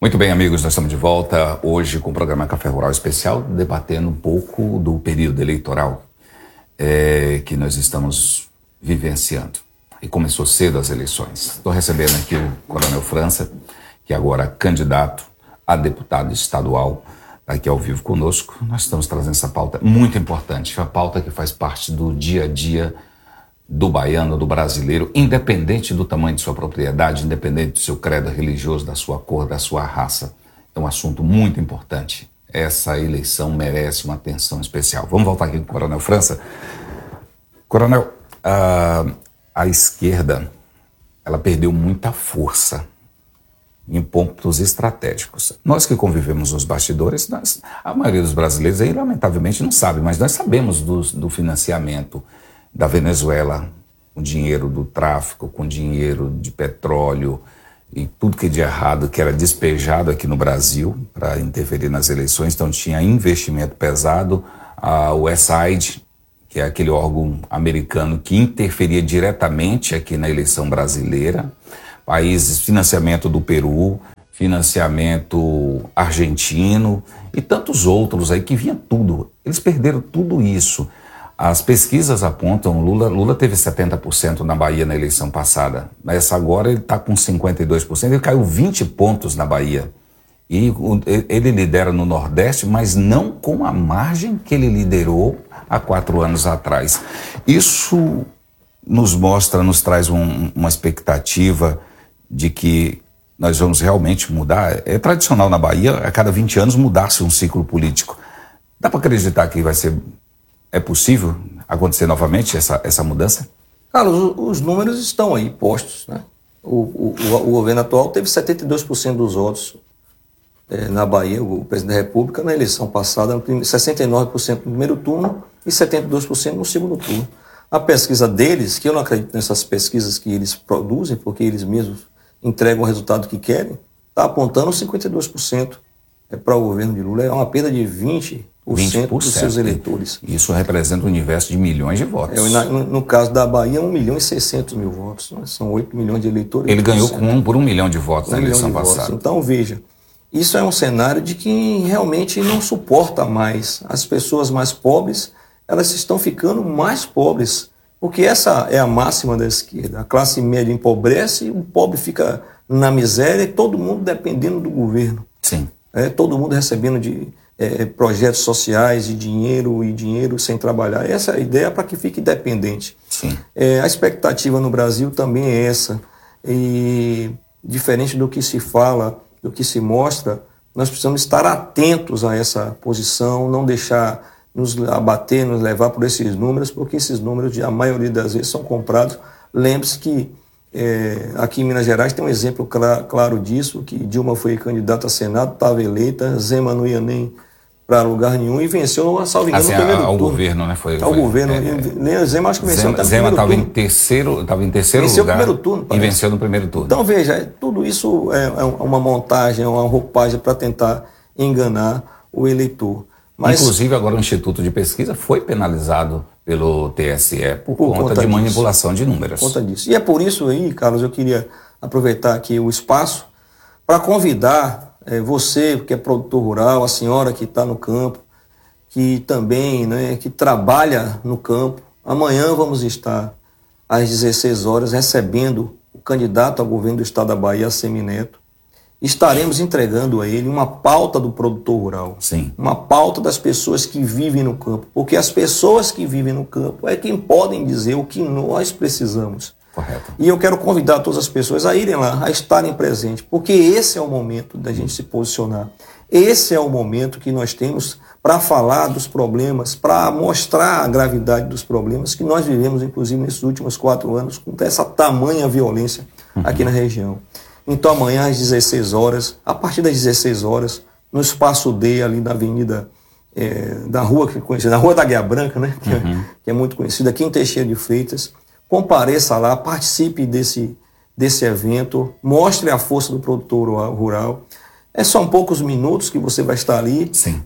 Muito bem, amigos, nós estamos de volta hoje com o programa Café Rural Especial, debatendo um pouco do período eleitoral que nós estamos vivenciando. E começou cedo as eleições. Estou recebendo aqui o Coronel França, que é agora candidato a deputado estadual, aqui ao vivo conosco. Nós estamos trazendo essa pauta muito importante, uma pauta que faz parte do dia a dia do baiano, do brasileiro, independente do tamanho de sua propriedade, independente do seu credo religioso, da sua cor, da sua raça. É um assunto muito importante. Essa eleição merece uma atenção especial. Vamos voltar aqui com o Coronel França. Coronel, a esquerda, ela perdeu muita força em pontos estratégicos. Nós que convivemos nos bastidores, a maioria dos brasileiros aí, lamentavelmente, não sabe, mas nós sabemos do financiamento da Venezuela, com dinheiro do tráfico, com dinheiro de petróleo e tudo que de errado que era despejado aqui no Brasil para interferir nas eleições. Então tinha investimento pesado, a USAID, que é aquele órgão americano que interferia diretamente aqui na eleição brasileira, países, financiamento do Peru, financiamento argentino e tantos outros aí que vinha tudo. Eles perderam tudo isso. As pesquisas apontam, Lula teve 70% na Bahia na eleição passada. Nessa agora ele está com 52%, ele caiu 20 pontos na Bahia. E ele lidera no Nordeste, mas não com a margem que ele liderou há 4 anos atrás. Isso nos mostra, nos traz uma expectativa de que nós vamos realmente mudar. É tradicional na Bahia, a cada 20 anos, mudar-se um ciclo político. Dá para acreditar que vai ser... É possível acontecer novamente essa mudança? Carlos, os números estão aí postos, né? O governo atual teve 72% dos votos na Bahia, o presidente da República, na eleição passada, 69% no primeiro turno e 72% no segundo turno. A pesquisa deles, que eu não acredito nessas pesquisas que eles produzem, porque eles mesmos entregam o resultado que querem, está apontando 52% para o governo de Lula. É uma perda de 20% dos seus eleitores. Isso representa um universo de milhões de votos. No caso da Bahia, 1.600.000 votos. Né? São 8 milhões de eleitores. Ele ganhou por 1 milhão de votos na eleição passada. Então, veja, isso é um cenário de que realmente não suporta mais. As pessoas mais pobres, elas estão ficando mais pobres. Porque essa é a máxima da esquerda. A classe média empobrece, o pobre fica na miséria e todo mundo dependendo do governo. Sim. Todo mundo recebendo de projetos sociais e dinheiro sem trabalhar. Essa é a ideia para que fique dependente. Sim. A expectativa no Brasil também é essa. E diferente do que se fala, do que se mostra, nós precisamos estar atentos a essa posição, não deixar nos abater, nos levar por esses números, porque esses números, a maioria das vezes, são comprados. Lembre-se que aqui em Minas Gerais tem um exemplo claro disso, que Dilma foi candidata a Senado, estava eleita, Zema não ia nem para lugar nenhum e venceu, salvo engano, no primeiro turno. Governo, né? Ao governo. Nem Zema acho que venceu até no primeiro turno. Zema estava em terceiro venceu lugar o primeiro turno, e venceu no primeiro turno. Então, veja, tudo isso é uma montagem, é uma roupagem para tentar enganar o eleitor. Mas, inclusive, agora o Instituto de Pesquisa foi penalizado pelo TSE por conta de manipulação de números. Por conta disso. E é por isso aí, Carlos, eu queria aproveitar aqui o espaço para convidar você, que é produtor rural, a senhora que está no campo, que também, né, que trabalha no campo. Amanhã vamos estar às 16 horas recebendo o candidato ao governo do estado da Bahia, Semineto. Estaremos entregando a ele uma pauta do produtor rural. Sim. Uma pauta das pessoas que vivem no campo. Porque as pessoas que vivem no campo é quem podem dizer o que nós precisamos. Correto. E eu quero convidar todas as pessoas a irem lá, a estarem presentes, porque esse é o momento da gente se posicionar. Esse é o momento que nós temos para falar dos problemas, para mostrar a gravidade dos problemas que nós vivemos, inclusive, nesses últimos 4 anos, com essa tamanha violência aqui na região. Então, amanhã, às 16 horas, a partir das 16 horas, no Espaço D, ali na avenida, da rua que é conhecida, na Rua da Guia Branca, né? Que é muito conhecida, aqui em Teixeira de Freitas. Compareça lá, participe desse evento, mostre a força do produtor rural. São poucos minutos que você vai estar ali. Sim.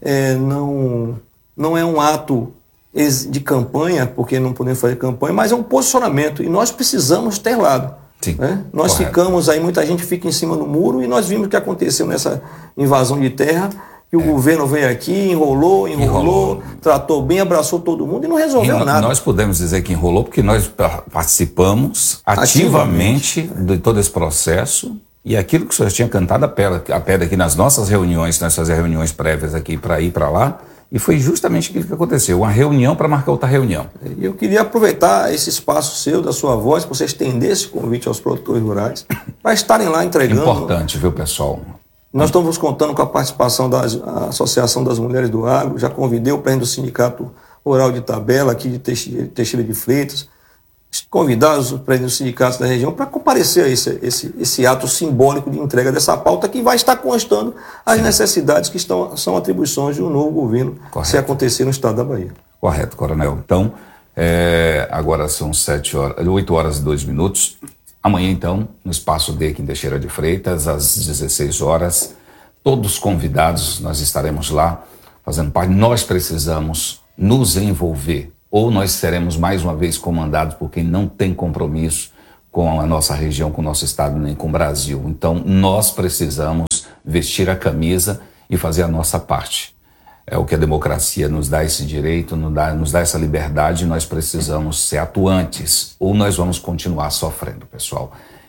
Não é um ato de campanha, porque não podemos fazer campanha, mas é um posicionamento. E nós precisamos ter lado. Sim, Nós correto. ficamos aí, muita gente fica em cima do muro, e nós vimos o que aconteceu nessa invasão de terra, que o governo veio aqui, enrolou, tratou bem, abraçou todo mundo e não resolveu nada. Nós podemos dizer que enrolou porque nós participamos ativamente de todo esse processo, e aquilo que o senhor tinha cantado a pedra aqui nas nossas reuniões, nós fazíamos reuniões prévias aqui para ir para lá, e foi justamente aquilo que aconteceu, uma reunião para marcar outra reunião. E eu queria aproveitar esse espaço seu, da sua voz, para você estender esse convite aos produtores rurais, para estarem lá entregando. Importante, viu, pessoal? Nós estamos contando com a participação da Associação das Mulheres do Agro, já convidei o presidente do Sindicato Rural de Tabela, aqui de Teixeira de Freitas, convidar os presidentes dos sindicatos da região para comparecer a esse ato simbólico de entrega dessa pauta, que vai estar constando as necessidades que são atribuições de um novo governo, se acontecer no estado da Bahia. Correto, coronel. Então, agora são 8 horas e 2 minutos. Amanhã, então, no Espaço D aqui em Teixeira de Freitas, às 16 horas, todos convidados, nós estaremos lá fazendo parte. Nós precisamos nos envolver, ou nós seremos mais uma vez comandados por quem não tem compromisso com a nossa região, com o nosso estado, nem com o Brasil. Então, nós precisamos vestir a camisa e fazer a nossa parte. É o que a democracia nos dá esse direito, nos dá essa liberdade, nós precisamos ser atuantes, ou nós vamos continuar sofrendo, pessoal.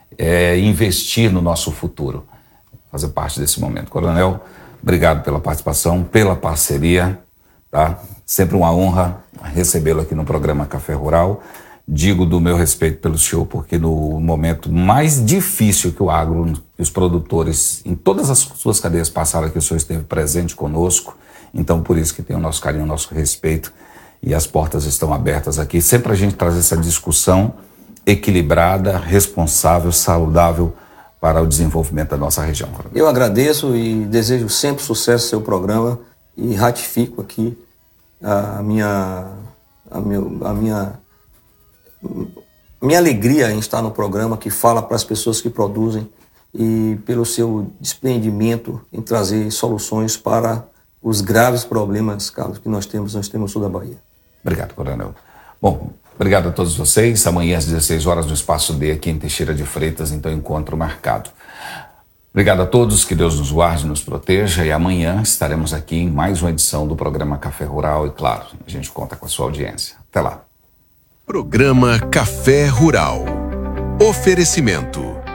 Investir no nosso futuro, fazer parte desse momento. Coronel, obrigado pela participação, pela parceria, tá? Sempre uma honra recebê-lo aqui no programa Café Rural. Digo do meu respeito pelo senhor, porque no momento mais difícil que o agro, que os produtores, em todas as suas cadeias passaram, que o senhor esteve presente conosco. Então, por isso que tem o nosso carinho, o nosso respeito, e as portas estão abertas aqui. Sempre a gente traz essa discussão equilibrada, responsável, saudável para o desenvolvimento da nossa região. Eu agradeço e desejo sempre sucesso ao seu programa e ratifico aqui a minha alegria em estar no programa que fala para as pessoas que produzem e pelo seu desprendimento em trazer soluções para os graves problemas, Carlos, que nós temos no sul da Bahia. Obrigado, coronel. Bom, obrigado a todos vocês. Amanhã às 16 horas no Espaço D aqui em Teixeira de Freitas, então encontro marcado. Obrigado a todos, que Deus nos guarde, nos proteja, e amanhã estaremos aqui em mais uma edição do programa Café Rural e, claro, a gente conta com a sua audiência. Até lá. Programa Café Rural. Oferecimento